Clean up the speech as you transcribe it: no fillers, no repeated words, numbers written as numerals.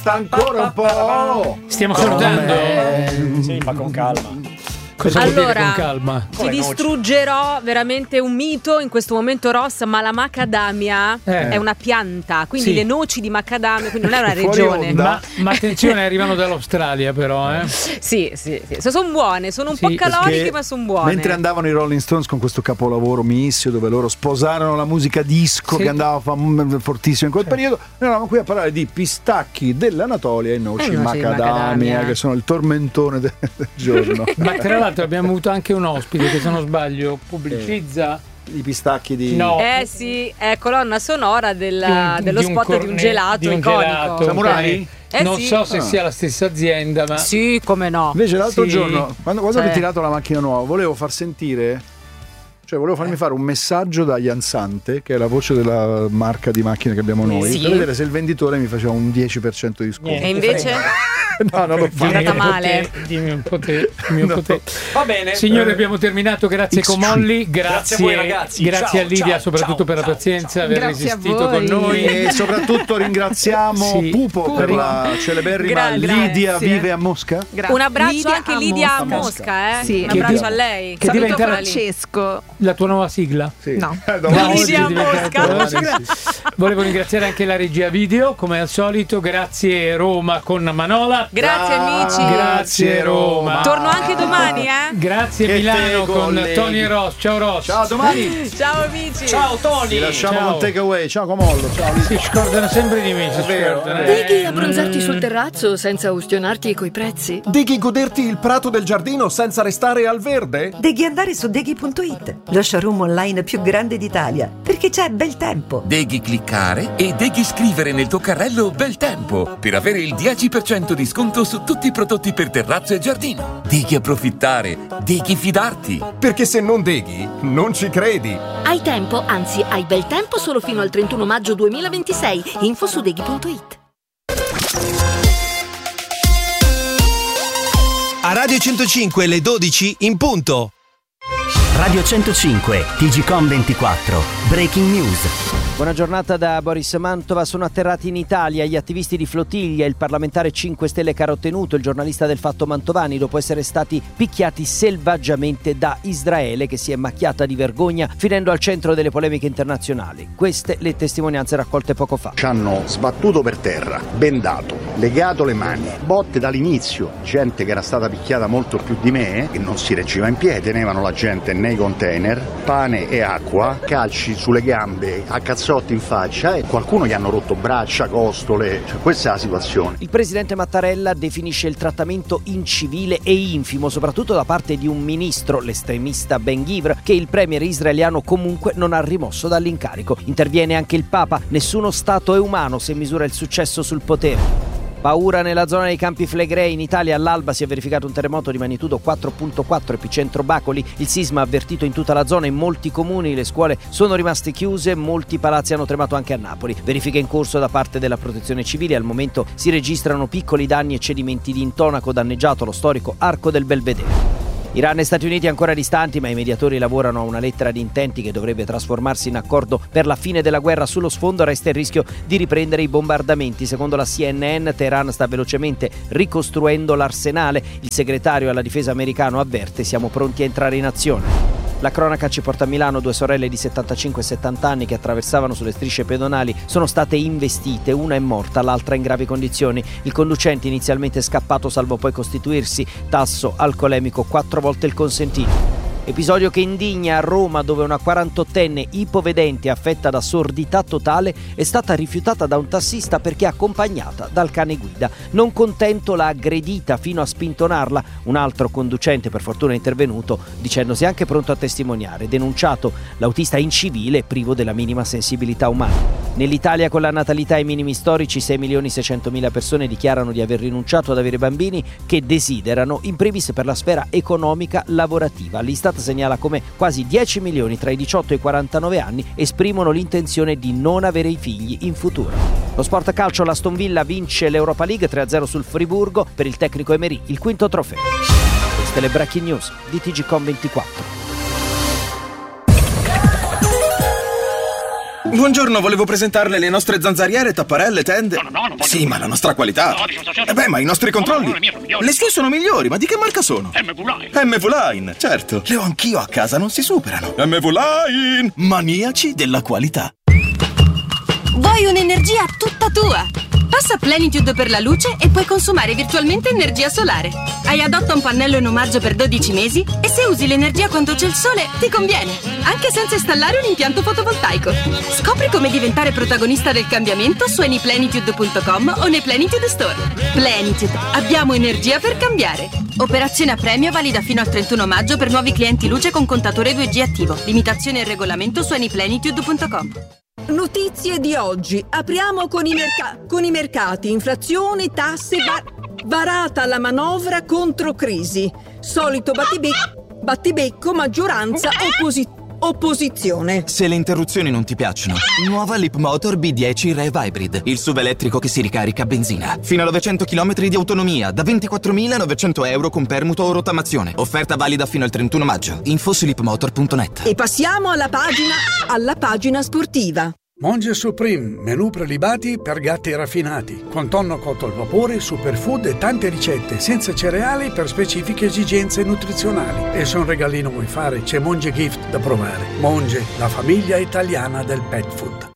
Ancora un po'. Stiamo salutando. Sì, ma con calma. Cosa vuol dire con Allora, calma? ti distruggerò veramente un mito in questo momento, Ross, ma la macadamia è una pianta, quindi Sì. le noci di macadamia, quindi non è una Fuori regione. onda. Ma attenzione, arrivano dall'Australia però, Sì. Sono buone, sono un po' Sì, caloriche, Perché ma sono buone. mentre andavano i Rolling Stones con questo capolavoro missio dove loro sposarono la musica disco Sì. che andava fortissimo in quel periodo, noi eravamo qui a parlare di pistacchi dell'Anatolia e noci noci di macadamia, macadamia, che sono il tormentone del giorno. Ma tra l'altro abbiamo avuto anche un ospite che, se non sbaglio, pubblicizza I pistacchi di... No. Sì, è colonna sonora dello di un spot di un gelato di un iconico. gelato. Samurai? Non Sì. so se sia la stessa azienda, ma Sì, come no. Invece l'altro Sì. giorno, quando ho Sì. ritirato la macchina nuova, volevo far sentire, cioè volevo farmi fare un messaggio da Jansante, che è la voce della marca di macchine che abbiamo noi, Sì. per vedere se il venditore mi faceva un 10% di sconto. E invece No, non l'ho è fatto. andata male. Dimmi un po' te. Va bene. Signore, abbiamo terminato. Grazie Comolli, Grazie a voi, ragazzi. grazie Ciao, a Lidia ciao, soprattutto ciao, per la ciao, pazienza, aver Grazie a resistito voi. con noi. E soprattutto ringraziamo Sì. Pupo per la celeberrima Lidia Grazie. vive a Mosca. Un abbraccio Lidia anche a Lidia a Mosca. Mosca, Sì. Un Che abbraccio di- a lei. che Saluto diventerà quella lì. Francesco. La tua nuova sigla. Sì. No. Domani Lidia sì. Mosca. Volevo ringraziare anche la regia video, come al solito. Grazie Roma con Manola. Grazie amici. Grazie Roma. Torno anche domani, Grazie Che Milano te, con colleghi. Tony e Ross. Ciao Ross. Ciao, domani. Ciao amici. Ciao Tony. Ci lasciamo Ciao. con takeaway. Ciao Comollo. Ciao Lidia. Si scordano sempre di me. Si vero, scordano. Dighi abbronzarti sul terrazzo senza ustionarti coi prezzi? Dighi goderti il prato del giardino senza restare al verde? Devi andare su Deghi.it, lo showroom online più grande d'Italia, perché c'è bel tempo. Devi cliccare e devi scrivere nel tuo carrello Bel Tempo per avere il 10% di sconto su tutti i prodotti per terrazzo e giardino. Devi approfittare, devi fidarti. Perché se non deghi, non ci credi. Hai tempo, anzi hai bel tempo solo fino al 31 maggio 2026. Info su Deghi.it. A Radio 105 le 12 in punto. Radio 105, TGcom 24, Breaking News. Buona giornata da Boris Mantova. Sono atterrati in Italia gli attivisti di Flottiglia, il parlamentare 5 Stelle Carottenuto, il giornalista del Fatto Mantovani, dopo essere stati picchiati selvaggiamente da Israele, che si è macchiata di vergogna finendo al centro delle polemiche internazionali. Queste le testimonianze raccolte poco fa. Ci hanno sbattuto per terra, bendato, legato le mani, botte dall'inizio, gente che era stata picchiata molto più di me, che non si reggeva in piedi, tenevano la gente nei container, pane e acqua, calci sulle gambe, a cazzotti in faccia, e qualcuno gli hanno rotto braccia, costole, cioè, questa è la situazione. Il presidente Mattarella definisce il trattamento incivile e infimo, soprattutto da parte di un ministro, l'estremista Ben Gvir, che il premier israeliano comunque non ha rimosso dall'incarico. Interviene anche il Papa: nessuno Stato è umano se misura il successo sul potere. Paura nella zona dei Campi Flegrei. In Italia all'alba si è verificato un terremoto di magnitudo 4.4, epicentro Bacoli. Il sisma ha avvertito in tutta la zona, in molti comuni le scuole sono rimaste chiuse, molti palazzi hanno tremato anche a Napoli. Verifiche in corso da parte della Protezione Civile. Al momento si registrano piccoli danni e cedimenti di intonaco, danneggiato lo storico Arco del Belvedere. Iran e Stati Uniti ancora distanti, ma i mediatori lavorano a una lettera di intenti che dovrebbe trasformarsi in accordo per la fine della guerra. Sullo sfondo resta il rischio di riprendere i bombardamenti. Secondo la CNN, Teheran sta velocemente ricostruendo l'arsenale. Il segretario alla difesa americano avverte: siamo pronti a entrare in azione. La cronaca ci porta a Milano. 2 sorelle di 75 e 70 anni che attraversavano sulle strisce pedonali sono state investite, una è morta, l'altra in gravi condizioni. Il conducente, inizialmente scappato, salvo poi costituirsi. Tasso alcolemico 4 volte il consentito. Episodio che indigna a Roma, dove una 48enne ipovedente affetta da sordità totale è stata rifiutata da un tassista perché accompagnata dal cane guida. Non contento, l'ha aggredita fino a spintonarla. Un altro conducente, per fortuna, è intervenuto dicendosi anche pronto a testimoniare. Denunciato l'autista incivile, privo della minima sensibilità umana. Nell'Italia, con la natalità ai minimi storici, 6.600.000 persone dichiarano di aver rinunciato ad avere bambini che desiderano, in primis per la sfera economica lavorativa. L'Istat segnala come quasi 10 milioni tra i 18 e i 49 anni esprimono l'intenzione di non avere i figli in futuro. Lo sport calcio: l'Aston Villa vince l'Europa League 3-0 sul Friburgo, per il tecnico Emery il 5º trofeo. Queste le breaking news di TGcom 24. Buongiorno, volevo presentarle le nostre zanzariere, tapparelle, tende. No, sì, ma la nostra qualità. Ma i nostri controlli. Le sue sono migliori, ma di che marca sono? MV-Line, certo. Le ho anch'io a casa, non si superano. MV-Line, maniaci della qualità. Vuoi un'energia tutta tua? Passa a Plenitude per la luce e puoi consumare virtualmente energia solare. Hai adotta un pannello in omaggio per 12 mesi e se usi l'energia quando c'è il sole ti conviene, anche senza installare un impianto fotovoltaico. Scopri come diventare protagonista del cambiamento su anyplenitude.com o nei Plenitude Store. Plenitude, abbiamo energia per cambiare. Operazione a premio valida fino al 31 maggio per nuovi clienti luce con contatore 2G attivo. Limitazioni e regolamento su anyplenitude.com. Notizie di oggi. Apriamo con i mercati. Inflazione, tasse, varata la manovra contro crisi. Solito battibecco, maggioranza, opposizione. Se le interruzioni non ti piacciono, nuova Leapmotor B10 Rev Hybrid, il SUV elettrico che si ricarica a benzina. Fino a 900 km di autonomia, da 24.900 euro con permuto o rottamazione. Offerta valida fino al 31 maggio. Info su leapmotor.net. E passiamo alla pagina sportiva. Monge Supreme, menù prelibati per gatti raffinati, con tonno cotto al vapore, superfood e tante ricette, senza cereali per specifiche esigenze nutrizionali. E se un regalino vuoi fare, c'è Monge Gift da provare. Monge, la famiglia italiana del pet food.